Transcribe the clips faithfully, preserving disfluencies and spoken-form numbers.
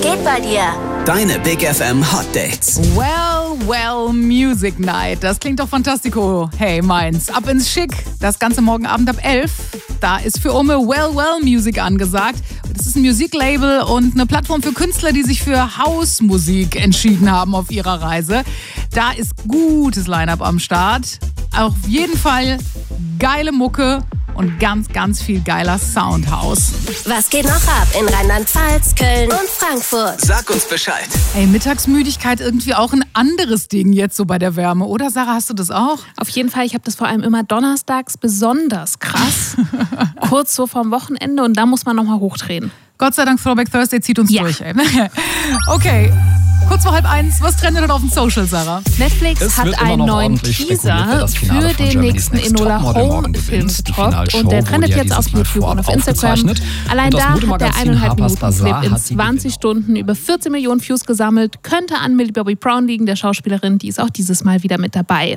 geht bei dir? Deine Big F M Hot Dates. Well, well, Music Night. Das klingt doch fantastico. Hey, meins. Ab ins Schick. Das Ganze morgen Abend ab elf. Da ist für Umme Well, well Music angesagt. Das ist ein Musiklabel und eine Plattform für Künstler, die sich für Hausmusik entschieden haben auf ihrer Reise. Da ist gutes Line-Up am Start. Auf jeden Fall geile Mucke und ganz, ganz viel geiler Soundhouse. Was geht noch ab in Rheinland-Pfalz, Köln und Frankfurt? Sag uns Bescheid. Ey, Mittagsmüdigkeit irgendwie auch ein anderes Ding jetzt so bei der Wärme, oder Sarah, hast du das auch? Auf jeden Fall, ich habe das vor allem immer donnerstags besonders krass. Kurz so vorm Wochenende und da muss man nochmal hochdrehen. Gott sei Dank, Throwback Thursday zieht uns Ja. durch. Ey. Okay, kurz vor halb eins, was trendet denn auf dem Social, Sarah? Netflix Es hat wird immer einen noch neuen ordentlich spekuliert, wer Teaser das Finale für von den Germany's nächsten Next Enola Topmodel morgen Holmes-Film gewinnt. Die gedroppt Finalshow und der wurde trendet ja jetzt auf dieses Mal YouTube und vorab auf Instagram. aufgezeichnet. Allein Und das da hat der Modemagazin eineinhalb Harper's Minuten Clip Bazaar in hat die zwanzig Gewinner. Stunden über vierzehn Millionen Views gesammelt. Könnte an Millie Bobby Brown liegen, der Schauspielerin, die ist auch dieses Mal wieder mit dabei.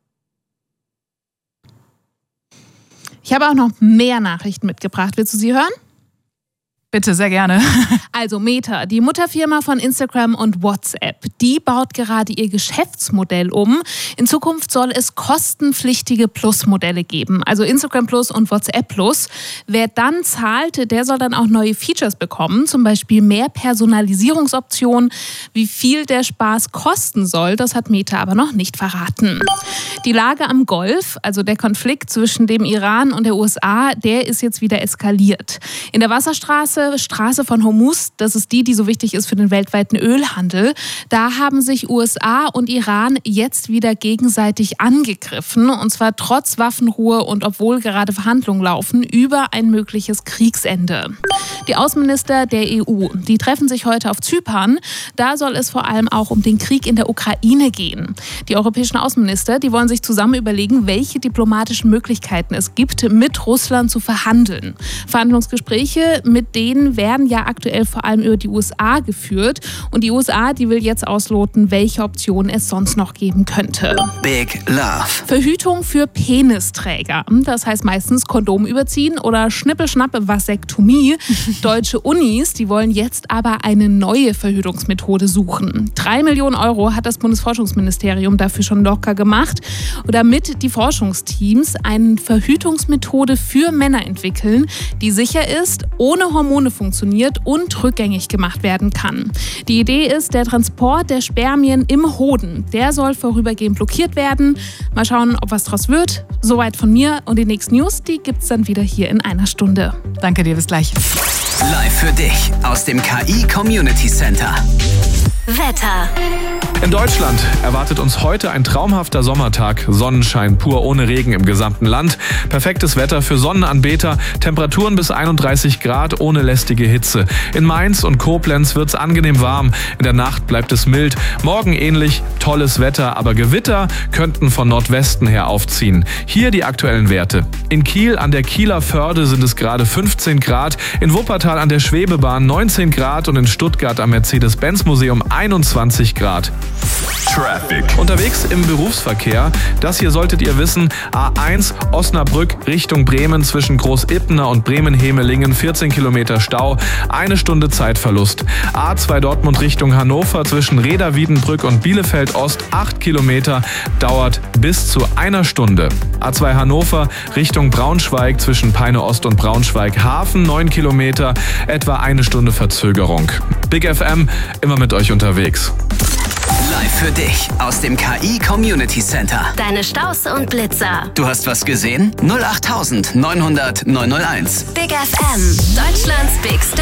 Ich habe auch noch mehr Nachrichten mitgebracht. Willst du sie hören? Bitte, sehr gerne. Also Meta, die Mutterfirma von Instagram und WhatsApp, die baut gerade ihr Geschäftsmodell um. In Zukunft soll es kostenpflichtige Plus-Modelle geben, also Instagram Plus und WhatsApp Plus. Wer dann zahlt, der soll dann auch neue Features bekommen, zum Beispiel mehr Personalisierungsoptionen. Wie viel der Spaß kosten soll, das hat Meta aber noch nicht verraten. Die Lage am Golf, also der Konflikt zwischen dem Iran und der U S A, der ist jetzt wieder eskaliert. In der Wasserstraße Straße von Hormuz, das ist die, die so wichtig ist für den weltweiten Ölhandel. Da haben sich U S A und Iran jetzt wieder gegenseitig angegriffen. Und zwar trotz Waffenruhe und obwohl gerade Verhandlungen laufen über ein mögliches Kriegsende. Die Außenminister der E U, die treffen sich heute auf Zypern. Da soll es vor allem auch um den Krieg in der Ukraine gehen. Die europäischen Außenminister, die wollen sich zusammen überlegen, welche diplomatischen Möglichkeiten es gibt, mit Russland zu verhandeln. Verhandlungsgespräche mit denen werden ja aktuell vor allem über die U S A geführt. Und die U S A, die will jetzt ausloten, welche Optionen es sonst noch geben könnte. Big Love. Verhütung für Penisträger. Das heißt meistens Kondom überziehen oder Schnippelschnapp Vasektomie. Deutsche Unis, die wollen jetzt aber eine neue Verhütungsmethode suchen. Drei Millionen Euro hat das Bundesforschungsministerium dafür schon locker gemacht. Und damit die Forschungsteams eine Verhütungsmethode für Männer entwickeln, die sicher ist, ohne Hormone funktioniert und rückgängig gemacht werden kann. Die Idee ist, der Transport der Spermien im Hoden, der soll vorübergehend blockiert werden. Mal schauen, ob was draus wird. Soweit von mir und die nächsten News, die gibt's dann wieder hier in einer Stunde. Danke dir, bis gleich. Live für dich aus dem K I Community Center. Wetter. In Deutschland erwartet uns heute ein traumhafter Sommertag. Sonnenschein pur ohne Regen im gesamten Land. Perfektes Wetter für Sonnenanbeter. Temperaturen bis einunddreißig Grad ohne lästige Hitze. In Mainz und Koblenz wird's angenehm warm. In der Nacht bleibt es mild. Morgen ähnlich. Tolles Wetter, aber Gewitter könnten von Nordwesten her aufziehen. Hier die aktuellen Werte. In Kiel an der Kieler Förde sind es gerade fünfzehn Grad. In Wuppertal an der Schwebebahn neunzehn Grad und in Stuttgart am Mercedes-Benz-Museum einundzwanzig Grad. Traffic. Unterwegs im Berufsverkehr, das hier solltet ihr wissen, A eins Osnabrück Richtung Bremen zwischen Groß-Ippener und Bremen-Hemelingen vierzehn Kilometer Stau, eine Stunde Zeitverlust. A zwei Dortmund Richtung Hannover zwischen Reda-Wiedenbrück und Bielefeld Ost acht Kilometer, dauert bis zu einer Stunde. A zwei Hannover Richtung Braunschweig zwischen Peine Ost und Braunschweig Hafen neun Kilometer, etwa eine Stunde Verzögerung. Big F M, immer mit euch unterwegs. Live für dich aus dem K I Community Center. Deine Staus und Blitzer. Du hast was gesehen? null acht neunhundert neunhundert neunhunderteins. Big F M. Deutschlands Big